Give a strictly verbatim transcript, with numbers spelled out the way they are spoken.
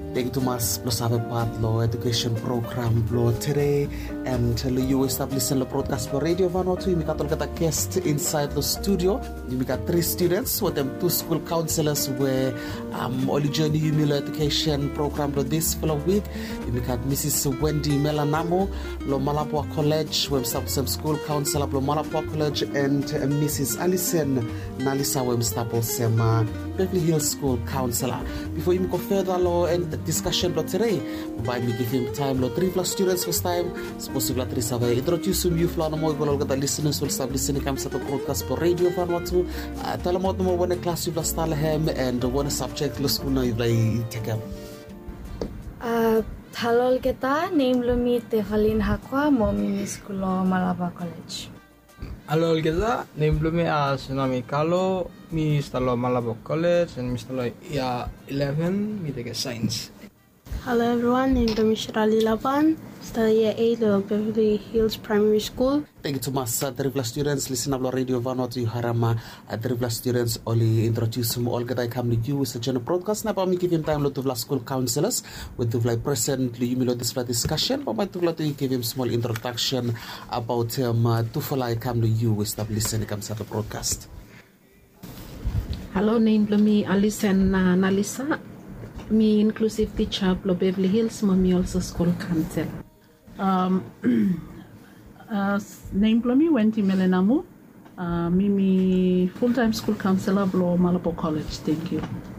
Thank you mas lo sabe part lo education program lo today and lo you establish lo broadcast lo radio Vanuatu. You got a guest inside the studio. You got three students with them two school counselors where um only journey you lo education program lo this for a week. You got Missus Wendy Melanamo lo Malapua College where some school counselor lo Malapua College and uh, Missus Alison Nalisa where staple sema Beverly Hills School counselor. Before you go further lo and the discussion lo today, by me give him time lo three plus students first time. Supposed to three sabe introduce you flo no mo go the listeners will start listening come sa broadcast for radio Vanuatu. Tell mo mo one class you plus hem and one subject lo school na you play take up. Uh Halol kita name lo mi Tefalin Hakwa mo mi school lo Malapa College. Halol kita name lo mi as nami Kalo mi stalo Malapa College and mi stalo ya eleven mi take science. Hello everyone, named Shirali Laban, study year eight of Beverly Hills Primary School. Thank you so much, uh, three plus students. Listen up, Radio Vanuatu, Harama. Uh, three plus students only introduce them all. Get I come to you with a general broadcast. Now, I'm giving time to the school counselors with the like present. You know this discussion, but I'm going to give him small introduction about um. Uh, to follow I come to you with the listening comes at the broadcast. Hello, named me Alison uh, Nalisa. Me inclusive teacher Plo Beverly Hills, mommy also school counselor. Um, uh, name me Wendy Melenamu. Uh, Mimi full-time school counselor Plo Malapua College. Thank you.